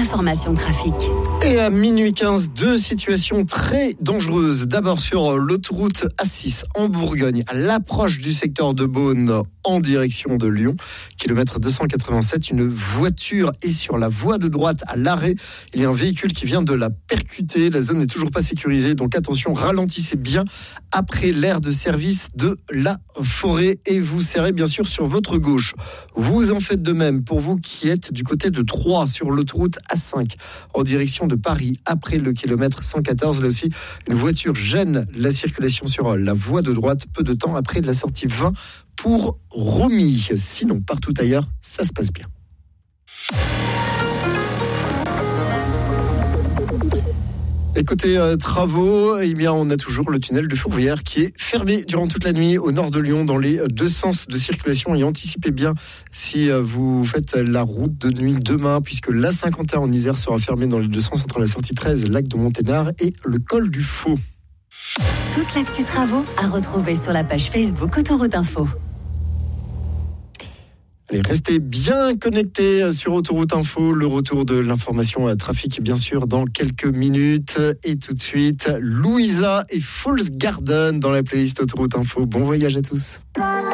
l'information trafic. Et à minuit 15, deux situations très dangereuses. D'abord sur l'autoroute A6 en Bourgogne, à l'approche du secteur de Beaune en direction de Lyon. Kilomètre 287, une voiture est sur la voie de droite à l'arrêt. Il y a un véhicule qui vient de la percuter. La zone n'est toujours pas sécurisée, donc attention, ralentissez bien après l'aire de service de la forêt et vous serrez bien sûr sur votre gauche. Vous en faites de même pour vous qui êtes du côté de Troyes sur l'autoroute A5 en direction de Paris après le kilomètre 114. Là aussi, une voiture gêne la circulation sur la voie de droite peu de temps après la sortie 20 pour Romilly. Sinon, partout ailleurs, ça se passe bien. Et côté travaux, eh bien, on a toujours le tunnel de Fourvière qui est fermé durant toute la nuit au nord de Lyon dans les deux sens de circulation. Et anticipez bien si vous faites la route de nuit demain, puisque l'A51 en Isère sera fermée dans les deux sens entre la sortie 13, lac de Monténard et le col du Faux. Toute l'actu travaux à retrouver sur la page Facebook Autoroute Info. Allez, restez bien connectés sur Autoroute Info. Le retour de l'information trafic, bien sûr, dans quelques minutes. Et tout de suite, Louisa et Falls Garden dans la playlist Autoroute Info. Bon voyage à tous.